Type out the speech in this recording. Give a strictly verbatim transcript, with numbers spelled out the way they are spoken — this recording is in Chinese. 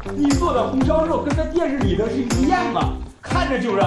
你做的红烧肉跟那电视里的是一样吗？看着就让